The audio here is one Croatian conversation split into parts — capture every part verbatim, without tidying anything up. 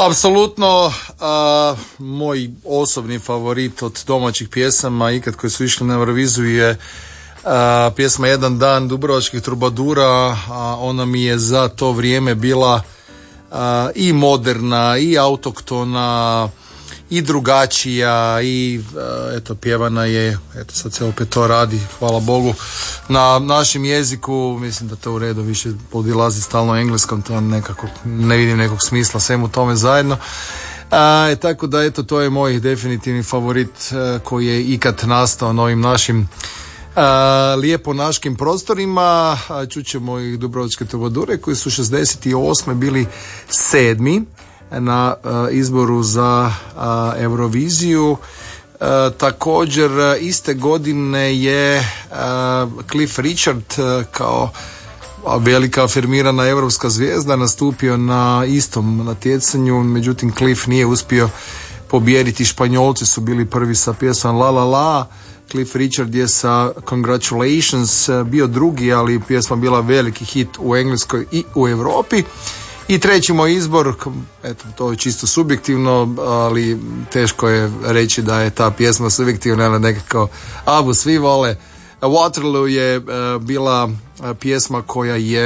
Apsolutno, uh, moj osobni favorit od domaćih pjesama ikad koji su išli na Euroviziju je uh, pjesma Jedan dan Dubrovačkih trubadura, a ona mi je za to vrijeme bila uh, i moderna, i autoktona, i drugačija, i uh, eto, pjevana je, eto sad se opet to radi, hvala Bogu, na našem jeziku. Mislim da to u redu više podilazi stalno engleskom, to nekako ne vidim nekog smisla svemu tome zajedno. Uh, tako da eto, to je moj definitivni favorit uh, koji je ikad nastao na ovim našim Uh, lijepo naškim prostorima. Uh, čućemo i Dubrovačke trubadure koji su šezdeset osme bili sedmi na uh, izboru za uh, Euroviziju. Uh, također uh, iste godine je uh, Cliff Richard uh, kao velika afirmirana europska zvijezda nastupio na istom natjecanju, međutim Cliff nije uspio pobijediti. Španjolci su bili prvi sa pjesmom La La La. Cliff Richard je sa Congratulations bio drugi, ali pjesma bila veliki hit u Engleskoj i u Europi. I treći moj izbor, eto, to je čisto subjektivno, ali teško je reći da je ta pjesma subjektivna, ali nekako Abu svi vole. Waterloo je uh, bila uh, pjesma koja je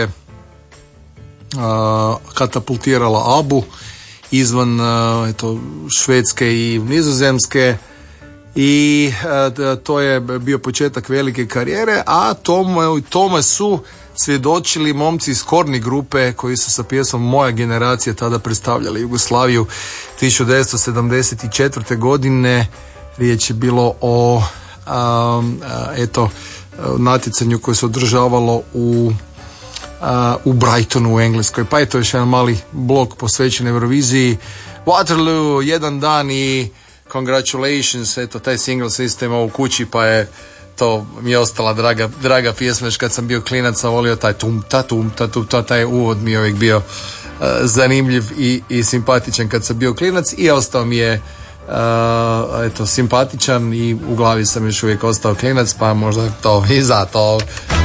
uh, katapultirala Abu izvan uh, eto, Švedske i Nizozemske. I uh, to je bio početak velike karijere, a tome, tome su svjedočili momci iz Korni grupe koji su sa pjesmom Moja generacija tada predstavljali Jugoslaviju tisuću devetsto sedamdeset četvrte godine. Riječ je bilo o um, eto natjecanju koje se održavalo u, uh, u Brightonu u Engleskoj. Pa eto još jedan mali blok posvećen Euroviziji. Waterloo, Jedan dan i Congratulations, eto taj single se isto imao u kući, pa je to mi je ostala draga, draga pjesma. Kad sam bio klinac sam volio taj tum, ta tum, ta tum, ta, taj uvod mi je uvijek bio uh, zanimljiv i, i simpatičan kad sam bio klinac, i ostao mi je uh, eto simpatičan i u glavi sam još uvijek ostao klinac, pa možda to i zato